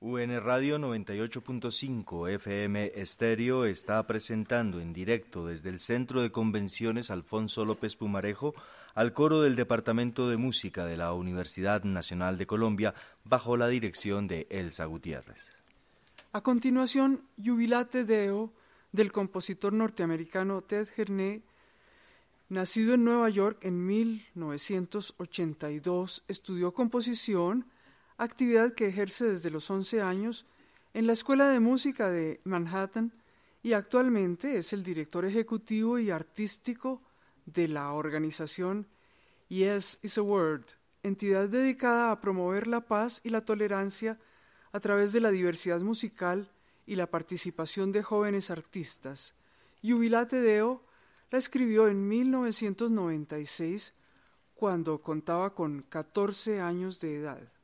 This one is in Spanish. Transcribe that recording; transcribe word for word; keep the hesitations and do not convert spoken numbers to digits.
U N Radio noventa y ocho punto cinco F M Estéreo está presentando en directo desde el Centro de Convenciones Alfonso López Pumarejo al coro del Departamento de Música de la Universidad Nacional de Colombia bajo la dirección de Elsa Gutiérrez. A continuación, Jubilate Deo del compositor norteamericano Ted Gurnee. Nacido en Nueva York en mil novecientos ochenta y dos, estudió composición, actividad que ejerce desde los once años en la Escuela de Música de Manhattan y actualmente es el director ejecutivo y artístico de la organización Yes is a Word, entidad dedicada a promover la paz y la tolerancia a través de la diversidad musical y la participación de jóvenes artistas. Jubilate Deo la escribió en mil novecientos noventa y seis cuando contaba con catorce años de edad.